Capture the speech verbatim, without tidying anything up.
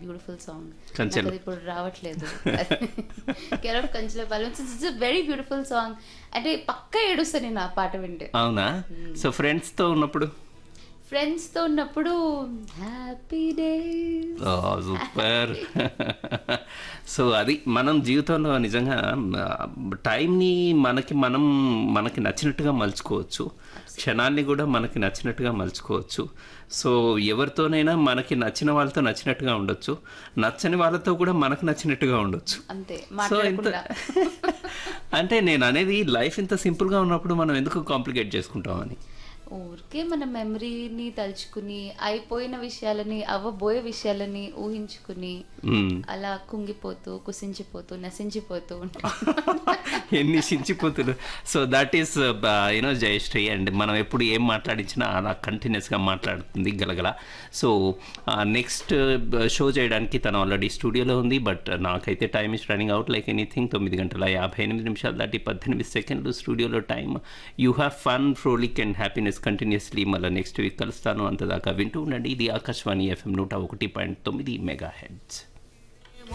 Beautiful song. కంచెలు. అది ఇప్పుడు రావట్లేదు. Care of కంచెల balloons it's a very beautiful song. అంటే పక్కా ఏడుస్తాను నేను ఆ పాట వింటే. అవునా? సో ఫ్రెండ్స్తో ఉన్నప్పుడు ఫ్రెండ్స్ తో ఉన్నప్పుడు హ్యాపీ డేస్. సూపర్. సో అది మనం జీవితంలో నిజంగా టైంని మనకి మనం మనకి నచ్చినట్టుగా మలుచుకోవచ్చు, క్షణాన్ని కూడా మనకి నచ్చినట్టుగా మలుచుకోవచ్చు. సో ఎవరితోనైనా మనకి నచ్చిన వాళ్ళతో నచ్చినట్టుగా ఉండొచ్చు, నచ్చని వాళ్ళతో కూడా మనకు నచ్చినట్టుగా ఉండొచ్చు. అంతే. సో ఇంత అంటే నేను అనేది లైఫ్ ఇంత సింపుల్గా ఉన్నప్పుడు మనం ఎందుకు కాంప్లికేట్ చేసుకుంటామని. ఊరికే మన మెమరీని తలుచుకుని అయిపోయిన విషయాలని అవ్వబోయే విషయాలని ఊహించుకుని అలా కుంగిపోతూ కుసించిపోతూ నశించిపోతూ ఉంటాం. ఎన్ని సించిపోతులు. So that is you know Jayashree. And మనం ఎప్పుడు ఏం మాట్లాడించినా అలా కంటిన్యూస్గా మాట్లాడుతుంది గలగల. సో నెక్స్ట్ షో చేయడానికి తను ఆల్రెడీ స్టూడియోలో ఉంది. బట్ నాకైతే time is running out like anything. తొమ్మిది గంటల యాభై ఎనిమిది నిమిషాలు దాటి పద్దెనిమిది సెకండ్లు స్టూడియోలో time. You have fun, ఫ్రోలిక్ and happiness continuously. మళ్ళీ నెక్స్ట్ వీక్ కలుస్తాను. అంతదాకా వింటూ ఉండండి. ఇది ఆకాశవాణి ఎఫ్ఎం నూట ఒకటి పాయింట్ తొమ్మిది మెగా హెడ్స్.